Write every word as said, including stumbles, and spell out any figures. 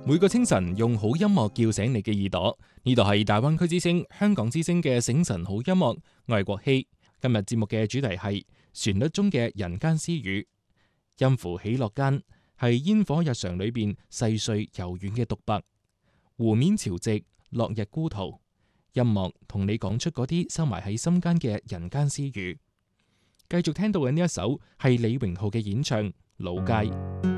每個清晨用好音樂叫醒你嘅耳朵，呢度係大灣區之聲、香港之聲嘅醒晨好音樂。我係國希，今日節目嘅主題係旋律中嘅人間私語。音符喜樂間係煙火日常裏邊細碎柔軟嘅獨白。湖面潮汐，落日孤途，音樂同你講出嗰啲收埋喺心間嘅人間私語。繼續聽到嘅呢一首係李榮浩嘅演唱《老街》。